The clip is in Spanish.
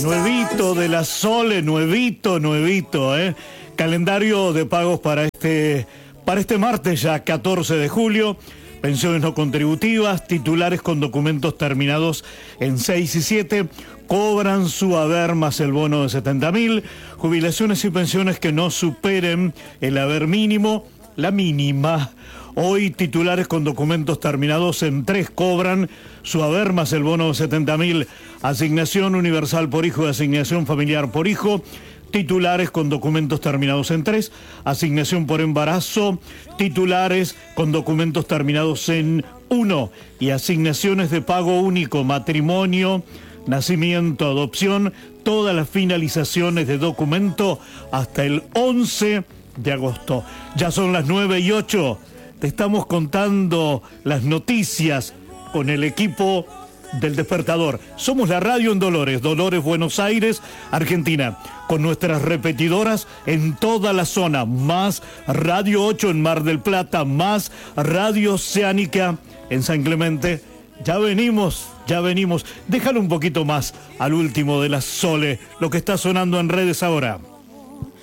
Nuevito de la Sole, nuevito, ¿eh? Calendario de pagos para este martes ya 14 de julio. Pensiones no contributivas, titulares con documentos terminados en 6 y 7 cobran su haber más el bono de 70.000. Jubilaciones y pensiones que no superen el haber mínimo, la mínima. Hoy titulares con documentos terminados en 3 cobran su haber más el bono de 70.000. Asignación universal por hijo y asignación familiar por hijo. Titulares con documentos terminados en 3, asignación por embarazo, titulares con documentos terminados en 1 y asignaciones de pago único, matrimonio, nacimiento, adopción, todas las finalizaciones de documento hasta el 11 de agosto. Ya son las 9:08, te estamos contando las noticias con el equipo del Despertador. Somos la radio en Dolores, Buenos Aires, Argentina, con nuestras repetidoras en toda la zona, más Radio 8 en Mar del Plata, más Radio Oceánica en San Clemente. Ya venimos. Déjalo un poquito más al último de la Sole, lo que está sonando en redes ahora.